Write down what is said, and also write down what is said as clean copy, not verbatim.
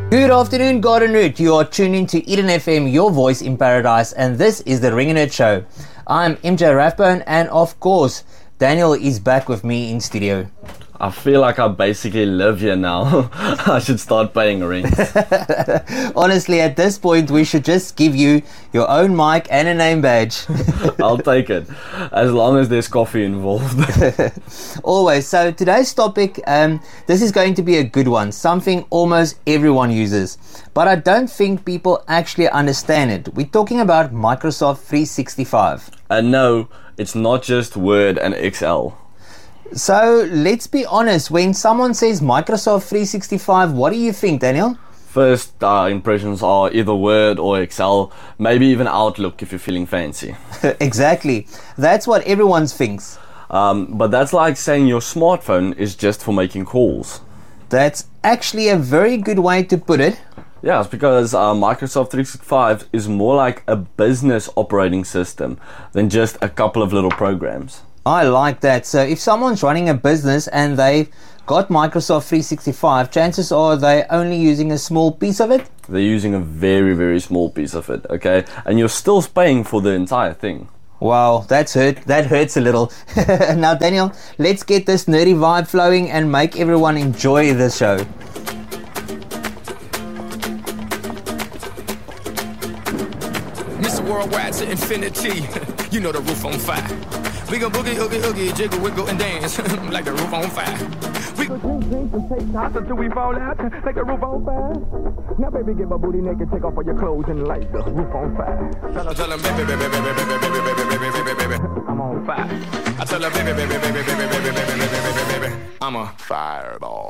Good afternoon, Garden Route. You are tuned into Eden FM, your voice in paradise, and this is the Ring and Nerd Show. I'm MJ Rathbone, and of course, Daniel is back with me in studio. I feel like I basically live here now. I should start paying rent. Honestly, at this point, we should just give you your own mic and a name badge. I'll take it, as long as there's coffee involved. Always. So today's topic, this is going to be a good one, something almost everyone uses, but I don't think people actually understand it. We're talking about Microsoft 365. And no, it's not just Word and Excel. So let's be honest, when someone says Microsoft 365, what do you think, Daniel? First impressions are either Word or Excel, maybe even Outlook if you're feeling fancy. Exactly. That's what everyone thinks. But that's like saying your smartphone is just for making calls. That's actually a very good way to put it. Yeah, it's because Microsoft 365 is more like a business operating system than just a couple of little programs. I like that. So if someone's running a business and they've got Microsoft 365, chances are they're only using a small piece of it. They're using a very, very small piece of it, okay? And you're still paying for the entire thing. Wow, that hurts a little. Now, Daniel, let's get this nerdy vibe flowing and make everyone enjoy the show. Mr. Worldwide to infinity, you know the roof on fire. We gon' boogie, oogie, oogie, jiggle, wiggle, and dance like the roof on fire. We gon' drink and take shots until we fall out like the roof on fire. Now, baby, get my booty naked, take off all your clothes and light the roof on fire. Tell them, baby, baby, baby, baby, baby, baby, baby, baby, baby, I'm on fire. I tell her, baby, baby, baby, baby, baby, baby, baby, baby, baby, I'm a fireball.